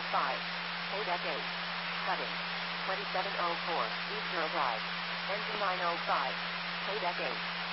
Kodak 8. Cutting. 2704, East Drive. Engine 905. Kodak 8.